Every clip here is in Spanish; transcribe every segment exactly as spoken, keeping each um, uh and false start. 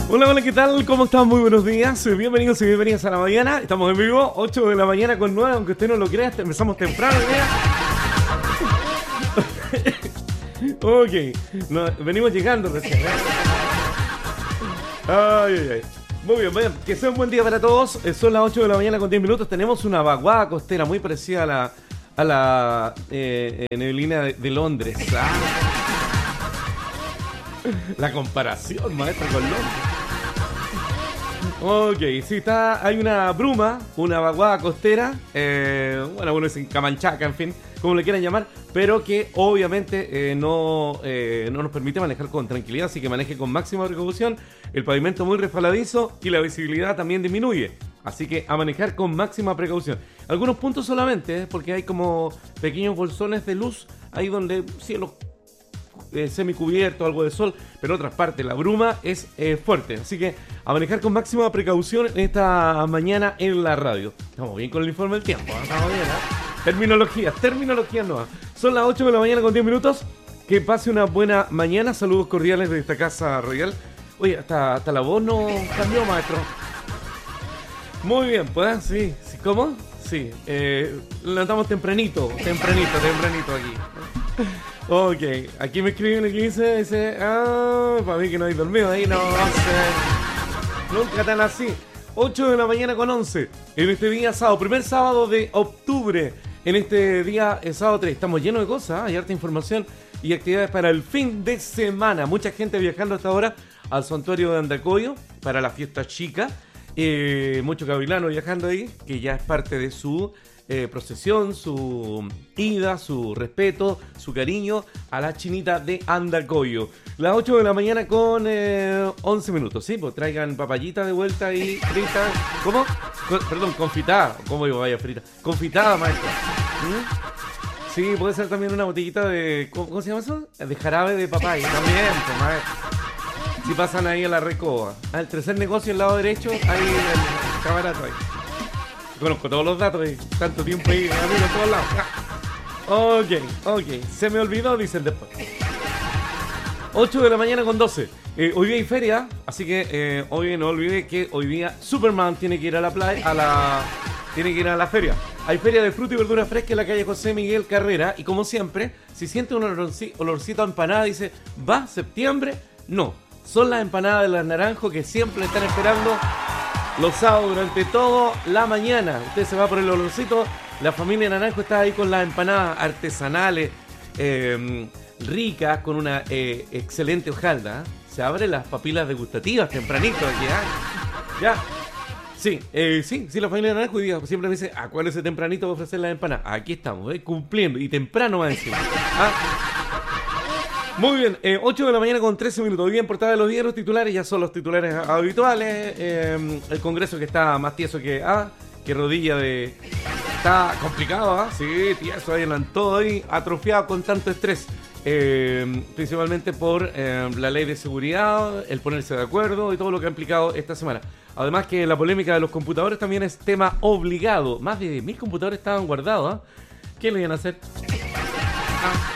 Hola, hola, ¿qué tal? ¿Cómo están? Muy buenos días. Bienvenidos y bienvenidas a la mañana. Estamos en vivo, ocho de la mañana con nueve, aunque usted no lo crea, empezamos temprano, ¿eh? Ok, no, venimos llegando recién, ¿eh? Ay, ay, ay. Muy bien, bien, que sea un buen día para todos. Eh, son las ocho de la mañana con diez minutos. Tenemos una vaguada costera muy parecida a la, a la eh, neblina de, de Londres. Ah. La comparación, maestro, con Londres. Ok, sí, está, hay una bruma, una vaguada costera, eh, bueno, bueno, es en Camanchaca, en fin, como le quieran llamar, pero que obviamente eh, no, eh, no nos permite manejar con tranquilidad, así que maneje con máxima precaución, el pavimento muy resbaladizo y la visibilidad también disminuye, así que a manejar con máxima precaución. Algunos puntos solamente, ¿eh? Porque hay como pequeños bolsones de luz, ahí donde cielos Eh, semicubierto, algo de sol, pero en otras partes la bruma es eh, fuerte, así que a manejar con máxima precaución esta mañana en la radio. Estamos bien con el informe del tiempo, ¿eh? Estamos bien, ¿eh? Terminologías, terminologías nuevas. Son las ocho de la mañana con diez minutos. Que pase una buena mañana. Saludos cordiales de esta casa royal. Oye, hasta, hasta la voz no cambió, maestro. Muy bien, pues, sí, sí. ¿Cómo? Sí, eh, levantamos tempranito, tempranito, tempranito aquí. Ok, aquí me escriben aquí dice, dice, ah, para mí que no hay dormido ahí, no, no sé, nunca tan así. ocho de la mañana con once, en este día sábado, primer sábado de octubre, en este día eh, sábado tres, estamos llenos de cosas, ¿eh? Hay harta información y actividades para el fin de semana, mucha gente viajando hasta ahora al santuario de Andacollo para la fiesta chica, eh, mucho gavilano viajando ahí, que ya es parte de su Eh, procesión, su ida, su respeto, su cariño a la chinita de Andacollo. Las ocho de la mañana con eh, once minutos, ¿sí? Pues traigan papayita de vuelta y frita. ¿Cómo? Con, perdón, confitada. ¿Cómo digo, vaya frita? Confitada, maestra. ¿Mm? Sí, puede ser también una botellita de... ¿Cómo, cómo se llama eso? De jarabe de papaya. También, pues, maestra. Si pasan ahí a la Recoba. Al tercer negocio, al lado derecho, ahí está barato ahí. Conozco todos los datos de tanto tiempo ahí, amigo, en todos lados. Ok, ok. Se me olvidó, dicen después. ocho de la mañana con doce. Eh, hoy día hay feria, así que eh, hoy no olvide que hoy día Superman tiene que ir a la playa, a la, tiene que ir a la feria. Hay feria de fruta y verdura fresca en la calle José Miguel Carrera. Y como siempre, si siente un olorcito, olorcito a empanada, dice, ¿va septiembre? No, son las empanadas de las naranjo que siempre están esperando los sábados durante toda la mañana. Usted se va por el olorcito. La familia Naranjo está ahí con las empanadas artesanales, eh, ricas, con una eh, excelente hojaldra. Se abren las papilas degustativas tempranito aquí, ¿eh? Ya. Sí, eh, sí, sí, la familia Naranjo hoy día siempre me dice, acuérdese tempranito para ofrecer las empanadas. Aquí estamos, ¿eh? Cumpliendo. Y temprano va a decir. ¿Ah? Muy bien, eh, ocho de la mañana con trece minutos. Hoy día en portada de los diarios titulares, ya son los titulares habituales. Eh, el Congreso que está más tieso que ah, que rodilla de... Está complicado, ¿ah? Sí, tieso ahí en todo ahí, atrofiado con tanto estrés. Eh, principalmente por eh, la ley de seguridad, el ponerse de acuerdo y todo lo que ha implicado esta semana. Además que la polémica de los computadores también es tema obligado. Más de diez mil computadores estaban guardados, ¿ah? ¿Qué le iban a hacer? Ah.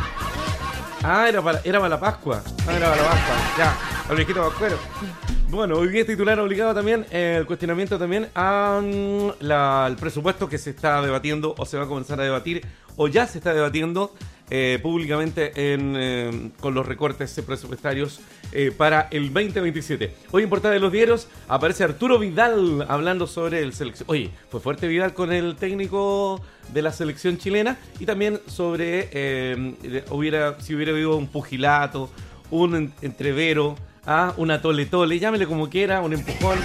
Ah, era para, era para la Pascua. Ah, era para la Pascua. Ya, al viejito pascuero. Bueno, hoy día es titular obligado también eh, el cuestionamiento también al um, presupuesto que se está debatiendo o se va a comenzar a debatir o ya se está debatiendo eh, públicamente en, eh, con los recortes presupuestarios eh, para el veinte veintisiete. Hoy en portada de los diarios aparece Arturo Vidal hablando sobre el selección. Oye, fue fuerte Vidal con el técnico de la selección chilena y también sobre eh, hubiera si hubiera habido un pugilato, un entrevero, ah, una tole tole, llámele como quiera, un empujón.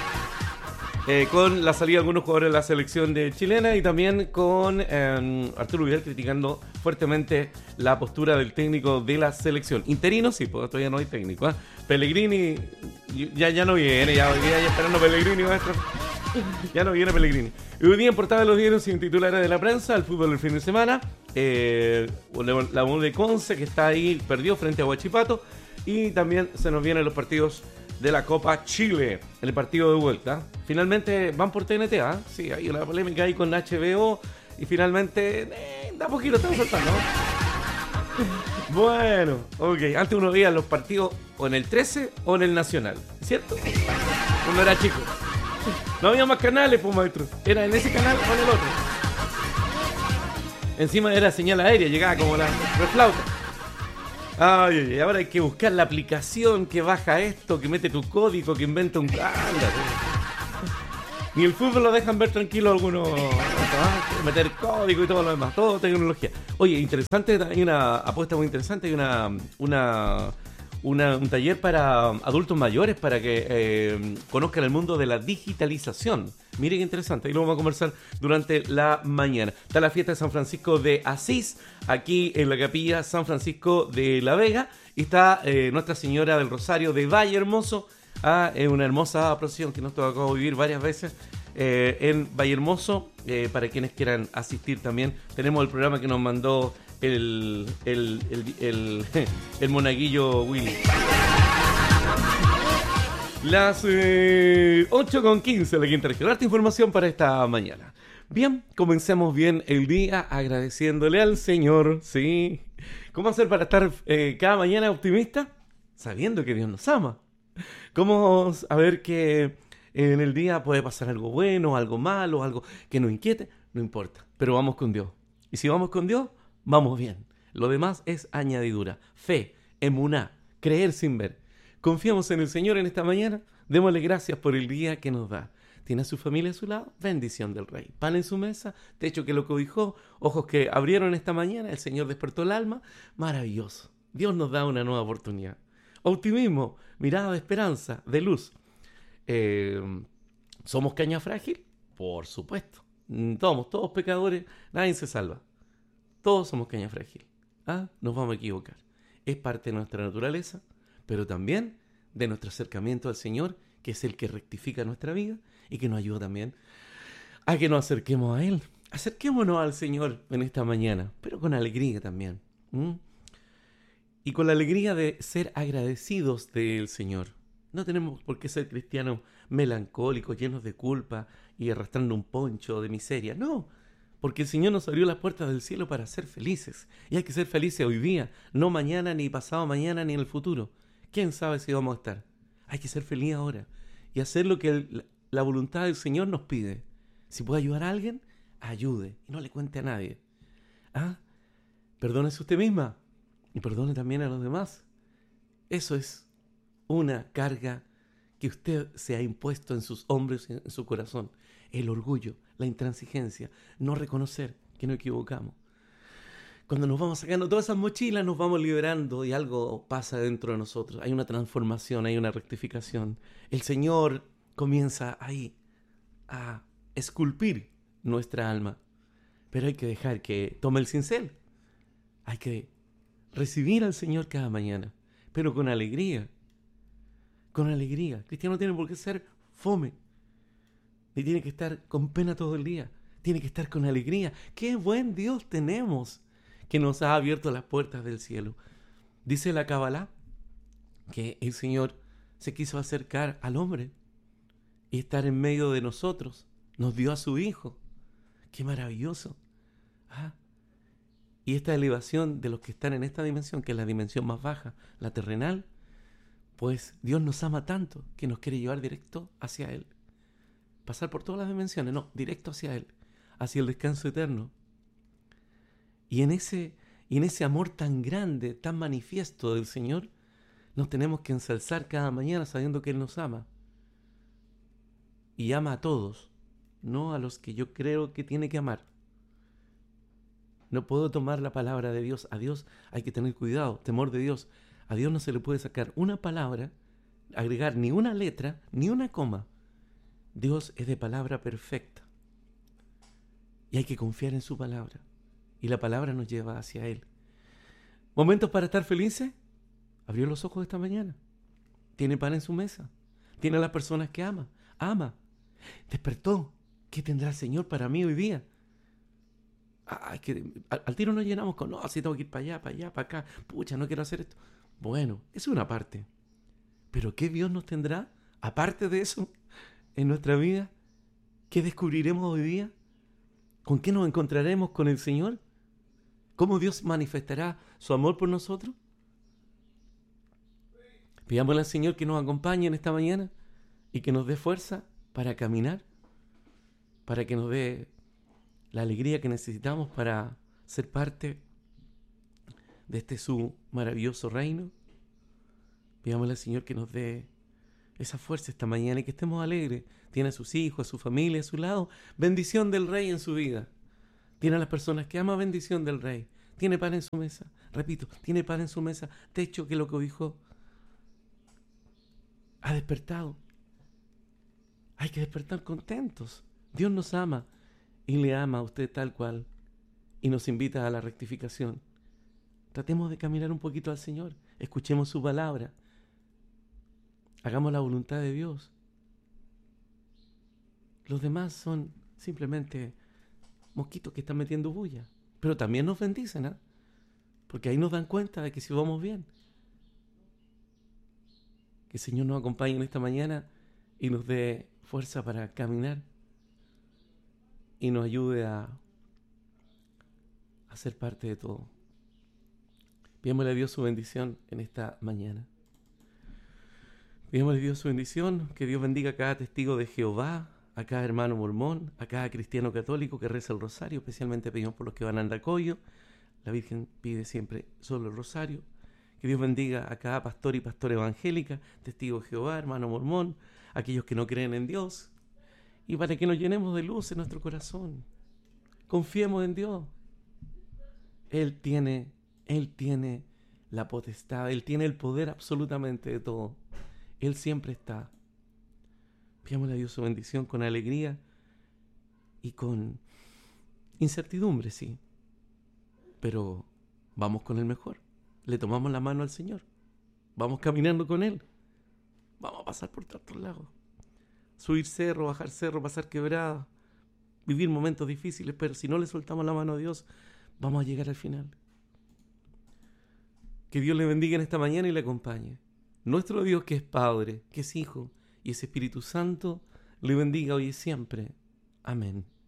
Eh, con la salida de algunos jugadores de la selección de chilena y también con eh, Arturo Vidal criticando fuertemente la postura del técnico de la selección. Interino, sí, pues todavía no hay técnico. ¿eh? Pellegrini ya, ya no viene, ya hoy día ya esperando Pellegrini, maestro. Ya no viene Pellegrini. Y hoy día en portada de los diarios sin titulares de la prensa, el fútbol del fin de semana, eh, la U de Conce que está ahí, perdió frente a Huachipato y también se nos vienen los partidos de la Copa Chile, el partido de vuelta. Finalmente van por T N T, ¿eh? Sí, hay una polémica ahí con H B O y finalmente, eh, da poquito, estamos saltando. Bueno, ok. Antes uno veía los partidos o en el trece o en el Nacional, ¿cierto? Cuando era chico. No había más canales, pues, maestro. Era en ese canal o en el otro. Encima era señal aérea, llegaba como la reflauta. Ay, ay, ay, ahora hay que buscar la aplicación que baja esto, que mete tu código, que inventa un... Ándale. Ni el fútbol lo dejan ver tranquilo algunos. Meter código y todo lo demás. Todo tecnología. Oye, interesante, hay una apuesta muy interesante. Hay una, una, una un taller para adultos mayores para que eh, conozcan el mundo de la digitalización. Miren qué interesante. Y lo vamos a conversar durante la mañana. Está la fiesta de San Francisco de Asís, aquí en la capilla San Francisco de La Vega. Y está eh, Nuestra Señora del Rosario de Valle Hermoso. Ah, es una hermosa procesión que nos tocó vivir varias veces eh, en Valle Hermoso. Eh, para quienes quieran asistir también, tenemos el programa que nos mandó el, el, el, el, el, el monaguillo Willy. Las eh, ocho con quince, la quinta región. Harta información para esta mañana. Bien, comencemos bien el día agradeciéndole al Señor. Sí. ¿Cómo hacer para estar eh, cada mañana optimista? Sabiendo que Dios nos ama. ¿Cómo saber que en el día puede pasar algo bueno, algo malo, algo que nos inquiete? No importa, pero vamos con Dios. Y si vamos con Dios, vamos bien. Lo demás es añadidura. Fe, emuná, creer sin ver. Confiamos en el Señor en esta mañana. Démosle gracias por el día que nos da. ¿Tiene a su familia a su lado? Bendición del Rey. Pan en su mesa, techo que lo cobijó, ojos que abrieron esta mañana, el Señor despertó el alma. Maravilloso. Dios nos da una nueva oportunidad. Optimismo, mirada de esperanza, de luz. Eh, ¿Somos caña frágil? Por supuesto. Somos todos pecadores, nadie se salva. Todos somos caña frágil. ¿Ah? Nos vamos a equivocar. Es parte de nuestra naturaleza, pero también de nuestro acercamiento al Señor, que es el que rectifica nuestra vida y que nos ayuda también a que nos acerquemos a Él. Acerquémonos al Señor en esta mañana, pero con alegría también. ¿Mm? Y con la alegría de ser agradecidos del Señor. No tenemos por qué ser cristianos melancólicos, llenos de culpa y arrastrando un poncho de miseria. No, porque el Señor nos abrió las puertas del cielo para ser felices. Y hay que ser felices hoy día, no mañana, ni pasado mañana, ni en el futuro. ¿Quién sabe si vamos a estar? Hay que ser feliz ahora y hacer lo que el, la voluntad del Señor nos pide. Si puede ayudar a alguien, ayude y no le cuente a nadie. ¿Ah? Perdónese usted misma. Y perdone también a los demás. Eso es una carga que usted se ha impuesto en sus hombros y en su corazón. El orgullo, la intransigencia, no reconocer que nos equivocamos. Cuando nos vamos sacando todas esas mochilas, nos vamos liberando y algo pasa dentro de nosotros. Hay una transformación, hay una rectificación. El Señor comienza ahí a esculpir nuestra alma. Pero hay que dejar que tome el cincel. Hay que recibir al Señor cada mañana, pero con alegría. Con alegría. Cristiano no tiene por qué ser fome, ni tiene que estar con pena todo el día. Tiene que estar con alegría. ¡Qué buen Dios tenemos! Que nos ha abierto las puertas del cielo. Dice la Kabbalah que el Señor se quiso acercar al hombre y estar en medio de nosotros. Nos dio a su Hijo. ¡Qué maravilloso! ¿Ah? Y esta elevación de los que están en esta dimensión, que es la dimensión más baja, la terrenal, pues Dios nos ama tanto que nos quiere llevar directo hacia Él. Pasar por todas las dimensiones, no, directo hacia Él, hacia el descanso eterno. Y en ese, y en ese amor tan grande, tan manifiesto del Señor, nos tenemos que ensalzar cada mañana sabiendo que Él nos ama. Y ama a todos, no a los que yo creo que tiene que amar. No puedo tomar la palabra de Dios. A Dios hay que tener cuidado, temor de Dios. A Dios no se le puede sacar una palabra, agregar ni una letra, ni una coma. Dios es de palabra perfecta. Y hay que confiar en su palabra. Y la palabra nos lleva hacia Él. ¿Momentos para estar felices? Abrió los ojos esta mañana. Tiene pan en su mesa. Tiene a las personas que ama. Ama. Despertó. ¿Qué tendrá el Señor para mí hoy día? Ay, que al, al tiro nos llenamos con, no, si tengo que ir para allá, para allá, para acá. Pucha, no quiero hacer esto. Bueno, eso es una parte. Pero ¿qué Dios nos tendrá, aparte de eso, en nuestra vida? ¿Qué descubriremos hoy día? ¿Con qué nos encontraremos con el Señor? ¿Cómo Dios manifestará su amor por nosotros? Pidámosle al Señor que nos acompañe en esta mañana y que nos dé fuerza para caminar, para que nos dé la alegría que necesitamos para ser parte de este su maravilloso reino. Pidámosle al Señor que nos dé esa fuerza esta mañana y que estemos alegres. Tiene a sus hijos, a su familia a su lado. Bendición del Rey en su vida. Tiene a las personas que ama, bendición del Rey. Tiene pan en su mesa. Repito, tiene pan en su mesa. Techo que lo cobijó. Ha despertado. Hay que despertar contentos. Dios nos ama y le ama a usted tal cual. Y nos invita a la rectificación. Tratemos de caminar un poquito al Señor. Escuchemos su palabra. Hagamos la voluntad de Dios. Los demás son simplemente mosquitos que están metiendo bulla. Pero también nos bendicen, ¿eh? Porque ahí nos dan cuenta de que si vamos bien. Que el Señor nos acompañe en esta mañana y nos dé fuerza para caminar. Y nos ayude a, a ser parte de todo. Pidámosle a Dios su bendición en esta mañana. Pidámosle a Dios su bendición, que Dios bendiga a cada testigo de Jehová, a cada hermano mormón, a cada cristiano católico que reza el rosario. Especialmente pedimos por los que van al Andacoyo. La Virgen pide siempre solo el rosario. Que Dios bendiga a cada pastor y pastora evangélica, testigo de Jehová, hermano mormón, aquellos que no creen en Dios. Y para que nos llenemos de luz en nuestro corazón. Confiemos en Dios. Él tiene, Él tiene la potestad, Él tiene el poder absolutamente de todo. Él siempre está. Pidámosle a Dios su bendición con alegría y con incertidumbre, sí. Pero vamos con el mejor. Le tomamos la mano al Señor. Vamos caminando con Él. Vamos a pasar por tantos lagos. Subir cerro, bajar cerro, pasar quebrada. Vivir momentos difíciles, pero si no le soltamos la mano a Dios, vamos a llegar al final. Que Dios le bendiga en esta mañana y le acompañe. Nuestro Dios, que es Padre, que es Hijo y es Espíritu Santo, le bendiga hoy y siempre. Amén.